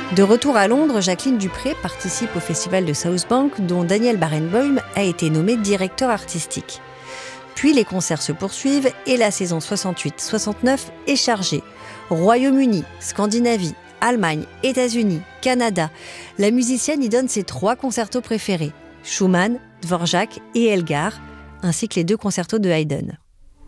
De retour à Londres, Jacqueline Dupré participe au festival de South Bank dont Daniel Barenboim a été nommé directeur artistique. Puis les concerts se poursuivent et la saison 68-69 est chargée. Royaume-Uni, Scandinavie, Allemagne, États-Unis, Canada. La musicienne y donne ses 3 concertos préférés, Schumann, Dvorak et Elgar, ainsi que les 2 concertos de Haydn.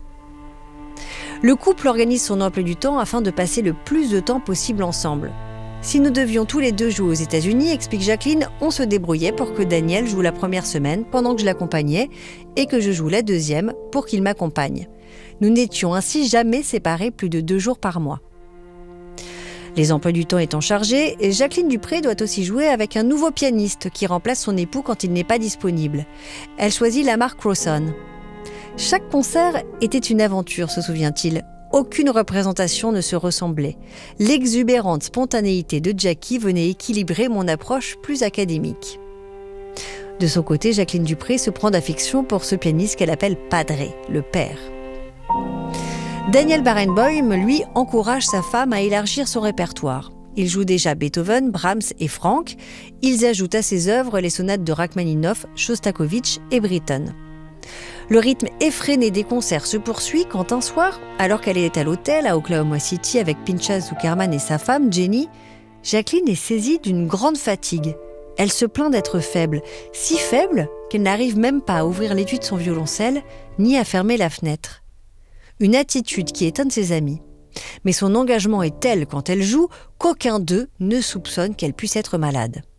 Le couple organise son emploi du temps afin de passer le plus de temps possible ensemble. Si nous devions tous les 2 jouer aux États-Unis, explique Jacqueline, on se débrouillait pour que Daniel joue la première semaine pendant que je l'accompagnais et que je joue la deuxième pour qu'il m'accompagne. Nous n'étions ainsi jamais séparés plus de 2 jours par mois. Les emplois du temps étant chargés, Jacqueline Dupré doit aussi jouer avec un nouveau pianiste qui remplace son époux quand il n'est pas disponible. Elle choisit la marque Rawson. Chaque concert était une aventure, se souvient-il. Aucune représentation ne se ressemblait. L'exubérante spontanéité de Jackie venait équilibrer mon approche plus académique. De son côté, Jacqueline Dupré se prend d'affection pour ce pianiste qu'elle appelle Padre, le père. Daniel Barenboim, lui, encourage sa femme à élargir son répertoire. Il joue déjà Beethoven, Brahms et Franck. Ils ajoutent à ses œuvres les sonates de Rachmaninoff, Shostakovich et Britten. Le rythme effréné des concerts se poursuit quand un soir, alors qu'elle est à l'hôtel à Oklahoma City avec Pinchas Zuckerman et sa femme, Jenny, Jacqueline est saisie d'une grande fatigue. Elle se plaint d'être faible, si faible qu'elle n'arrive même pas à ouvrir l'étui de son violoncelle, ni à fermer la fenêtre. Une attitude qui étonne ses amis. Mais son engagement est tel quand elle joue qu'aucun d'eux ne soupçonne qu'elle puisse être malade.